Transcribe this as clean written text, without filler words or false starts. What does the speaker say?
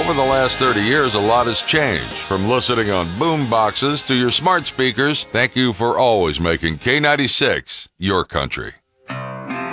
Over the last 30 years, a lot has changed. From listening on boom boxes to your smart speakers, thank you for always making K96 your country.